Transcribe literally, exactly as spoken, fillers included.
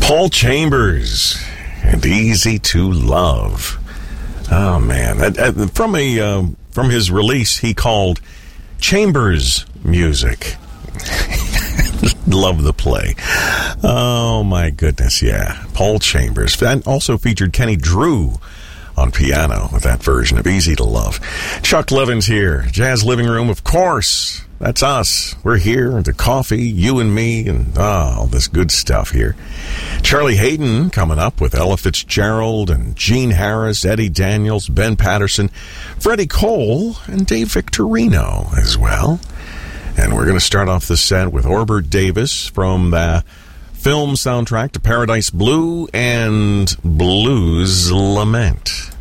Paul Chambers and Easy to Love. Oh, man. From a uh, from his release, he called Chambers Music. Love the play. Oh, my goodness, yeah. Paul Chambers. And also featured Kenny Drew on piano with that version of Easy to Love. Chuck Levin's here. Jazz Living Room, of course. That's us. We're here. The coffee, you and me, and oh, all this good stuff here. Charlie Hayden coming up with Ella Fitzgerald and Gene Harris, Eddie Daniels, Ben Patterson, Freddie Cole, and Dave Victorino as well. And we're going to start off the set with Orbert Davis from the film soundtrack to Paradise Blue and Blues Lament.